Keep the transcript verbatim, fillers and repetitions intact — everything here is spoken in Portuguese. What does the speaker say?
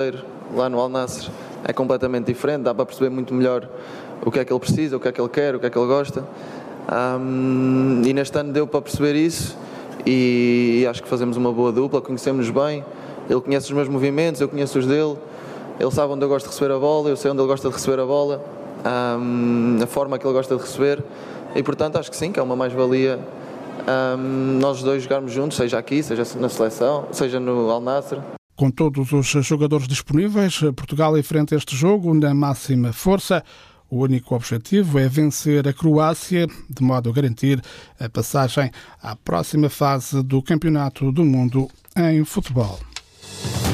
Lá no Al Nassr é completamente diferente, dá para perceber muito melhor o que é que ele precisa, o que é que ele quer, o que é que ele gosta. Um, e neste ano deu para perceber isso e acho que fazemos uma boa dupla, conhecemos-nos bem. Ele conhece os meus movimentos, eu conheço os dele. Ele sabe onde eu gosto de receber a bola, eu sei onde ele gosta de receber a bola, um, a forma que ele gosta de receber. E portanto acho que sim, que é uma mais-valia um, nós dois jogarmos juntos, seja aqui, seja na seleção, seja no Al Nassr. Com todos os jogadores disponíveis, Portugal enfrenta este jogo na máxima força. O único objetivo é vencer a Croácia, de modo a garantir a passagem à próxima fase do Campeonato do Mundo em futebol.